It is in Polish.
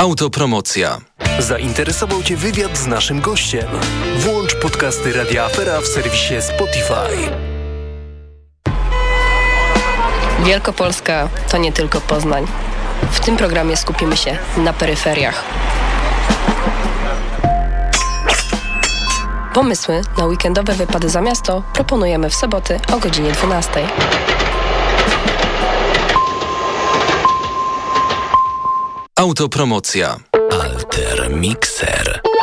Autopromocja. Zainteresował Cię wywiad z naszym gościem? Włącz podcasty Radia Afera w serwisie Spotify. Wielkopolska to nie tylko Poznań. W tym programie skupimy się na peryferiach. Pomysły na weekendowe wypady za miasto proponujemy w soboty o godzinie 12. Autopromocja. Alter Mixer.